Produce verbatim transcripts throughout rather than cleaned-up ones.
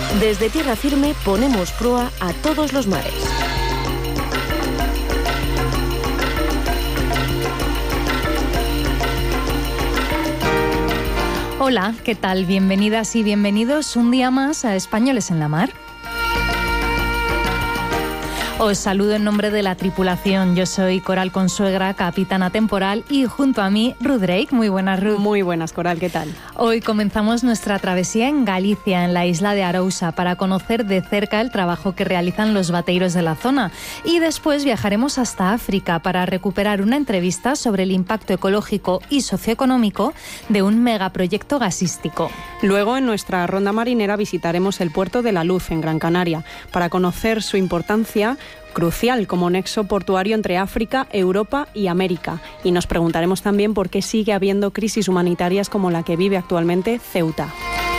Desde tierra firme ponemos proa a todos los mares. Hola, ¿qué tal? Bienvenidas y bienvenidos un día más a Españoles en la Mar. Os saludo en nombre de la tripulación. Yo soy Coral Consuegra, capitana temporal, y junto a mí, Ruth Drake. Muy buenas, Ruth. Muy buenas, Coral, ¿qué tal? Hoy comenzamos nuestra travesía en Galicia, en la isla de Arousa, para conocer de cerca el trabajo que realizan los bateiros de la zona. Y después viajaremos hasta África para recuperar una entrevista sobre el impacto ecológico y socioeconómico de un megaproyecto gasístico. Luego, en nuestra ronda marinera, visitaremos el puerto de La Luz, en Gran Canaria, para conocer su importancia crucial como nexo portuario entre África, Europa y América. Y nos preguntaremos también por qué sigue habiendo crisis humanitarias como la que vive actualmente Ceuta.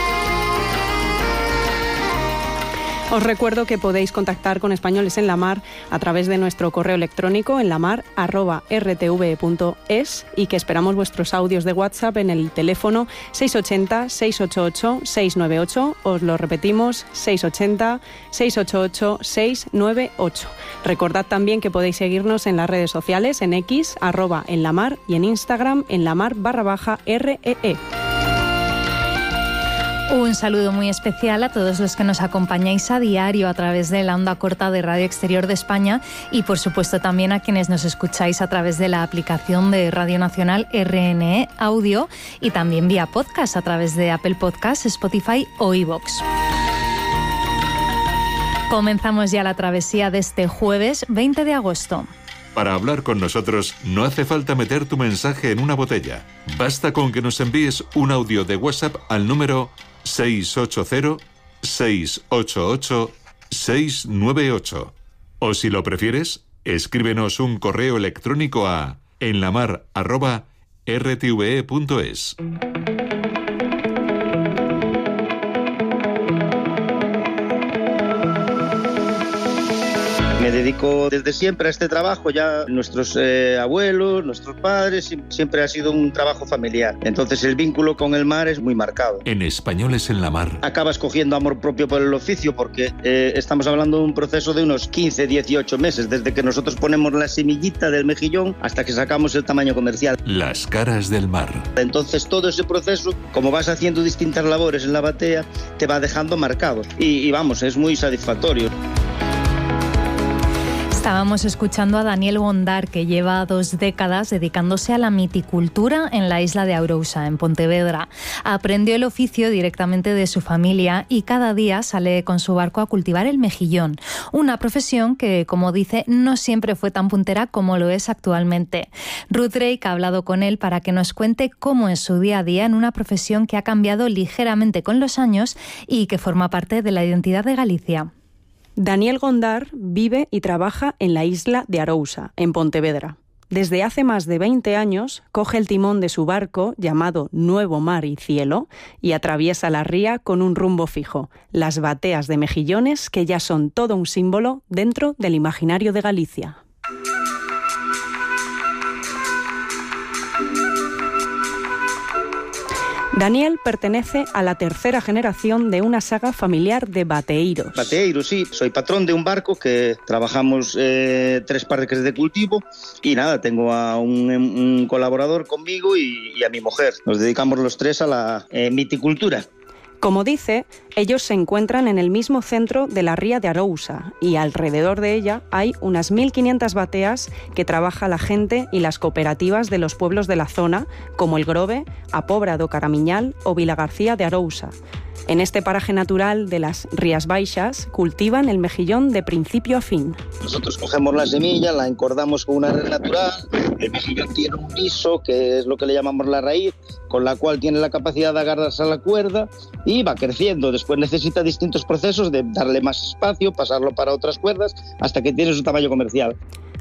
Os recuerdo que podéis contactar con Españoles en la Mar a través de nuestro correo electrónico en lamar arroba r t v punto es y que esperamos vuestros audios de WhatsApp en el teléfono seis ocho cero, seis ocho ocho, seis nueve ocho. Os lo repetimos, seis ocho cero, seis ocho ocho, seis nueve ocho. Recordad también que podéis seguirnos en las redes sociales, en X, arroba en la mar, y en Instagram, en la mar barra baja R E E. Un saludo muy especial a todos los que nos acompañáis a diario a través de la onda corta de Radio Exterior de España y, por supuesto, también a quienes nos escucháis a través de la aplicación de Radio Nacional R N E Audio y también vía podcast a través de Apple Podcasts, Spotify o iVoox. Comenzamos ya la travesía de este jueves veinte de agosto. Para hablar con nosotros no hace falta meter tu mensaje en una botella. Basta con que nos envíes un audio de WhatsApp al número seis ocho cero, seis ocho ocho, seis nueve ocho. O si lo prefieres, escríbenos un correo electrónico a enlamar arroba r t v e punto es. Me dedico desde siempre a este trabajo, ya nuestros eh, abuelos, nuestros padres, siempre ha sido un trabajo familiar. Entonces el vínculo con el mar es muy marcado. En Españoles en la Mar. Acabas cogiendo amor propio por el oficio porque eh, estamos hablando de un proceso de unos quince, dieciocho meses, desde que nosotros ponemos la semillita del mejillón hasta que sacamos el tamaño comercial. Las caras del mar. Entonces todo ese proceso, como vas haciendo distintas labores en la batea, te va dejando marcado. Y, y vamos, es muy satisfactorio. Estábamos escuchando a Daniel Gondar, que lleva dos décadas dedicándose a la miticultura en la isla de Arousa, en Pontevedra. Aprendió el oficio directamente de su familia y cada día sale con su barco a cultivar el mejillón, una profesión que, como dice, no siempre fue tan puntera como lo es actualmente. Ruth Drake ha hablado con él para que nos cuente cómo es su día a día en una profesión que ha cambiado ligeramente con los años y que forma parte de la identidad de Galicia. Daniel Gondar vive y trabaja en la isla de Arousa, en Pontevedra. Desde hace más de veinte años coge el timón de su barco llamado Nuevo Mar y Cielo y atraviesa la ría con un rumbo fijo, las bateas de mejillones que ya son todo un símbolo dentro del imaginario de Galicia. Daniel pertenece a la tercera generación de una saga familiar de bateeiros. Bateeiros, sí. Soy patrón de un barco que trabajamos eh, tres parques de cultivo y nada, tengo a un, un colaborador conmigo y, y a mi mujer. Nos dedicamos los tres a la eh, miticultura. Como dice, ellos se encuentran en el mismo centro de la ría de Arousa y alrededor de ella hay unas mil quinientas bateas que trabaja la gente y las cooperativas de los pueblos de la zona, como El Grove, A Pobra do Caramiñal o Vilagarcía de Arousa. En este paraje natural de las Rías Baixas cultivan el mejillón de principio a fin. Nosotros cogemos la semilla, la encordamos con una red natural, el mejillón tiene un piso, que es lo que le llamamos la raíz, con la cual tiene la capacidad de agarrarse a la cuerda y va creciendo. Después necesita distintos procesos de darle más espacio, pasarlo para otras cuerdas, hasta que tiene su tamaño comercial.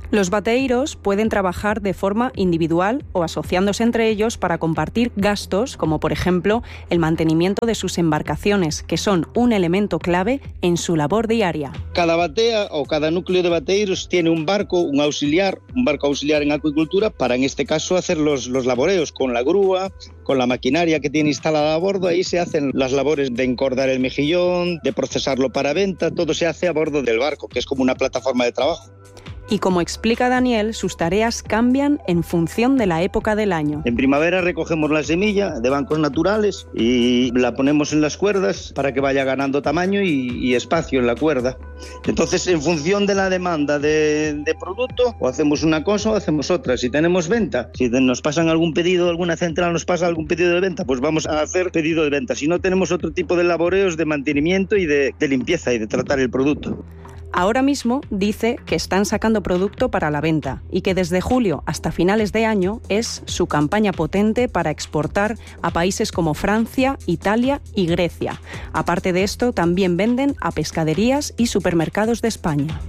Los bateeiros pueden trabajar de forma individual o asociándose entre ellos para compartir gastos, como por ejemplo el mantenimiento de sus embarcaciones, que son un elemento clave en su labor diaria. Cada batea o cada núcleo de bateeiros tiene un barco, un auxiliar, un barco auxiliar en acuicultura para, en este caso, hacer los, los laboreos con la grúa, con la maquinaria que tiene instalada a bordo. Ahí se hacen las labores de encordar el mejillón, de procesarlo para venta, todo se hace a bordo del barco, que es como una plataforma de trabajo. Y como explica Daniel, sus tareas cambian en función de la época del año. En primavera recogemos la semilla de bancos naturales y la ponemos en las cuerdas para que vaya ganando tamaño y, y espacio en la cuerda. Entonces, en función de la demanda de, de producto, o hacemos una cosa o hacemos otra. Si tenemos venta, si nos pasan algún pedido, alguna central nos pasa algún pedido de venta, pues vamos a hacer pedido de venta. Si no, tenemos otro tipo de laboreos de mantenimiento y de, de limpieza y de tratar el producto. Ahora mismo dice que están sacando producto para la venta y que desde julio hasta finales de año es su campaña potente para exportar a países como Francia, Italia y Grecia. Aparte de esto, también venden a pescaderías y supermercados de España.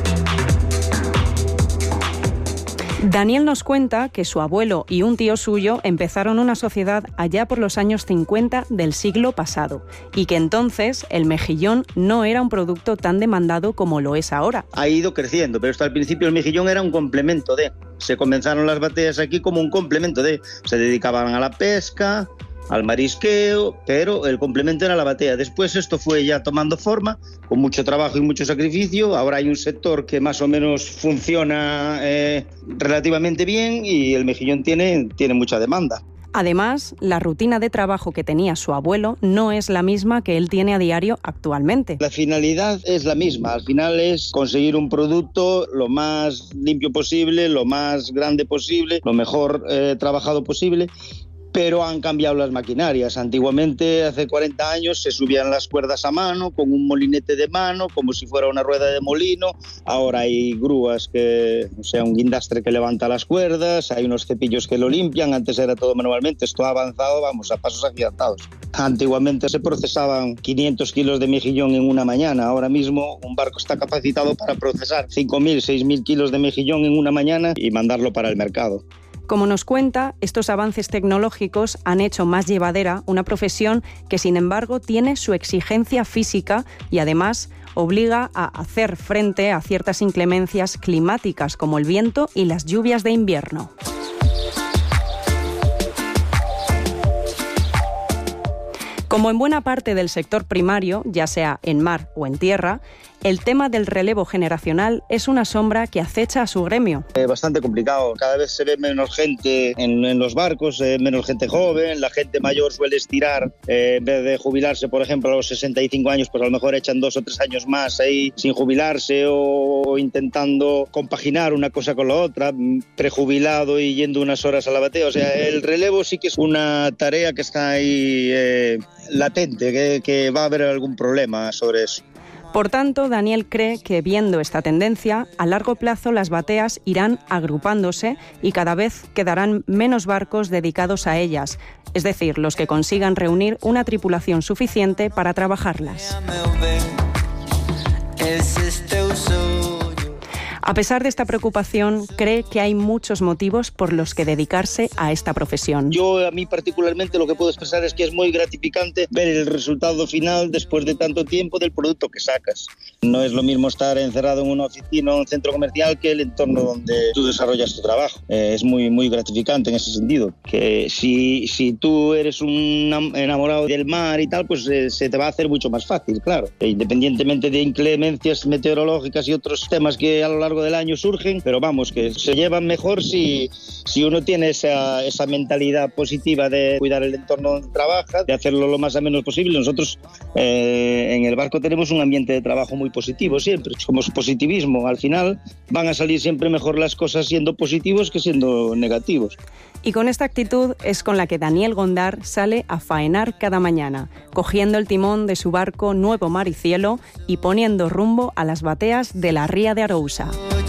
Daniel nos cuenta que su abuelo y un tío suyo empezaron una sociedad allá por los años cincuenta del siglo pasado y que entonces el mejillón no era un producto tan demandado como lo es ahora. Ha ido creciendo, pero hasta el principio el mejillón era un complemento de... Se comenzaron las bateas aquí como un complemento de... Se dedicaban a la pesca, al marisqueo, pero el complemento era la batea. Después esto fue ya tomando forma, con mucho trabajo y mucho sacrificio. Ahora hay un sector que más o menos funciona eh, relativamente bien y el mejillón tiene, tiene mucha demanda. Además, la rutina de trabajo que tenía su abuelo no es la misma que él tiene a diario actualmente. La finalidad es la misma, al final es conseguir un producto lo más limpio posible, lo más grande posible, lo mejor eh, trabajado posible. Pero han cambiado las maquinarias. Antiguamente, hace cuarenta años, se subían las cuerdas a mano, con un molinete de mano, como si fuera una rueda de molino. Ahora hay grúas, que, o sea, un guindastre que levanta las cuerdas, hay unos cepillos que lo limpian. Antes era todo manualmente. Esto ha avanzado, vamos, a pasos agigantados. Antiguamente se procesaban quinientos kilos de mejillón en una mañana. Ahora mismo un barco está capacitado para procesar cinco mil, seis mil kilos de mejillón en una mañana y mandarlo para el mercado. Como nos cuenta, estos avances tecnológicos han hecho más llevadera una profesión que, sin embargo, tiene su exigencia física y, además, obliga a hacer frente a ciertas inclemencias climáticas como el viento y las lluvias de invierno. Como en buena parte del sector primario, ya sea en mar o en tierra, el tema del relevo generacional es una sombra que acecha a su gremio. Eh, bastante complicado. Cada vez se ve menos gente en, en los barcos, eh, menos gente joven. La gente mayor suele estirar, eh, en vez de jubilarse, por ejemplo, a los sesenta y cinco años, pues a lo mejor echan dos o tres años más ahí sin jubilarse o, o intentando compaginar una cosa con la otra, prejubilado y yendo unas horas a la batea. O sea, el relevo sí que es una tarea que está ahí eh, latente, que, que va a haber algún problema sobre eso. Por tanto, Daniel cree que, viendo esta tendencia, a largo plazo las bateas irán agrupándose y cada vez quedarán menos barcos dedicados a ellas, es decir, los que consigan reunir una tripulación suficiente para trabajarlas. A pesar de esta preocupación, cree que hay muchos motivos por los que dedicarse a esta profesión. Yo, a mí particularmente, lo que puedo expresar es que es muy gratificante ver el resultado final después de tanto tiempo del producto que sacas. No es lo mismo estar encerrado en una oficina o un centro comercial que el entorno donde tú desarrollas tu trabajo. Eh, es muy, muy gratificante en ese sentido. Que si, si tú eres un enamorado del mar y tal, pues eh, se te va a hacer mucho más fácil, claro. E independientemente de inclemencias meteorológicas y otros temas que a lo largo del año surgen, pero vamos, que se llevan mejor si, si uno tiene esa, esa mentalidad positiva de cuidar el entorno donde trabaja, de hacerlo lo más ameno posible. Nosotros eh, en el barco tenemos un ambiente de trabajo muy positivo siempre, somos positivismo, al final van a salir siempre mejor las cosas siendo positivos que siendo negativos. Y con esta actitud es con la que Daniel Gondar sale a faenar cada mañana, cogiendo el timón de su barco Nuevo Mar y Cielo y poniendo rumbo a las bateas de la ría de Arousa.